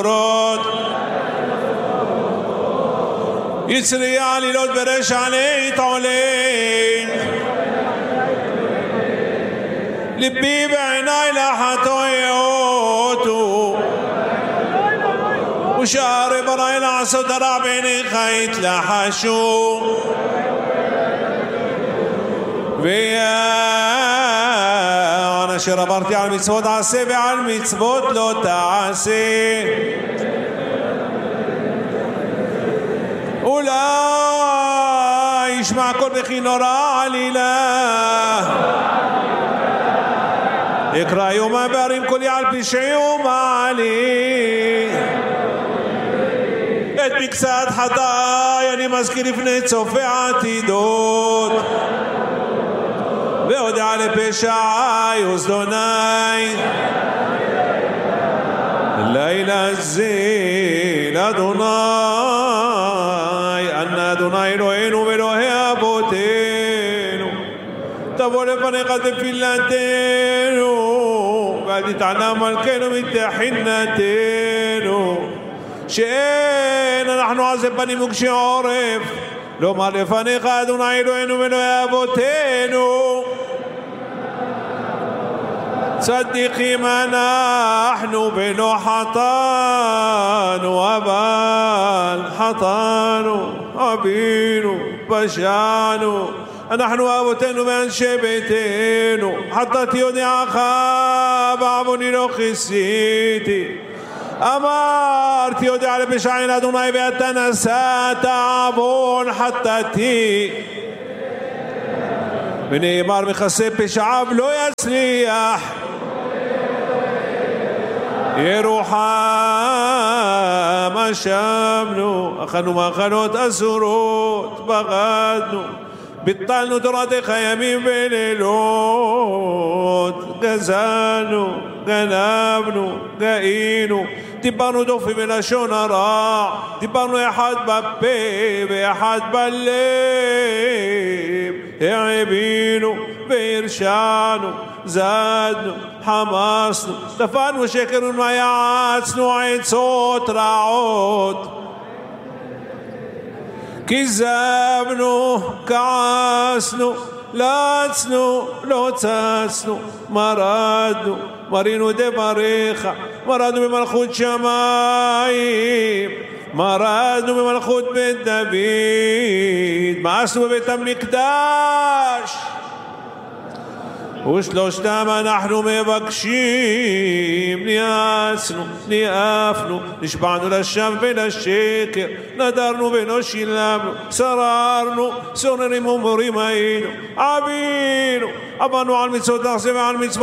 יצרי עלילות ברשע להתעולל ליבי בעיניי לחטאותו ושערי בראי לעשות הרע בעיניך התלחשו ויען אשר אמרתי על מצוות עשה ועל מצוות לא תעשה אולי ישמע כל בכי נורא עלילה יקרא יום הבערים קולי על פשעי ומעלי את מקצת חטאי אני מזכיר לפני צופה עתידות והודע לפשעי וזדוני לילה זה לאדוני אנא אדוני אלוהינו ואלוהי אבותינו תבוא לפניך תפילתנו ואל תתעלם מלכנו מתחנתנו שאין אנחנו עזי פנים וקשי עורף לומר לפניך אדוני אלוהינו ואלוהי אבותינו צדיקים אנחנו ולא חטאנו אבל חטאנו אבינו פשענו אנחנו אבותינו ואנשי ביתנו חטאתי יודעך בעווני לא כיסיתי אמרתי יודע לפשעי לאדוני ואתה נשאת עוון חטאתי ונאמר מכסה פשעיו לא יצליח ירוחם אשמנו אכלנו מאכלות אסורות בגדנו ביטלנו תורתך ימים ולילות גזלנו גנבנו גאינו דיברנו דופי בלשון הרע דיברנו אחד בפה ואחד בלב העבינו והרשענו זדנו חמסנו טפנו שקרנו ויעצנו עצות רעות כזבנו כעסנו לצנו לא צצנו מרדנו מרינו דבריך מרדנו במלכות שמיים מרדנו במלכות בית דוד מאסנו בבית המקדש ושלושתם אנחנו מבקשים ניאסנו, ניאפנו, נשבענו לשווא ולשקר, נדרנו ולא שילמנו, שררנו, סוררים ומורים היינו, עבינו, עברנו על מצוות תעשה ועל מצוות